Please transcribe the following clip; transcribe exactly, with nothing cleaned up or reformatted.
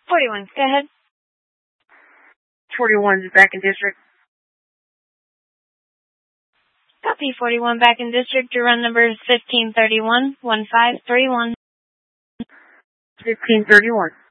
forty-one, go ahead. forty-one is back in district. Copy, forty-one back in district. Your run number is fifteen thirty-one, one five three one. fifteen thirty-one.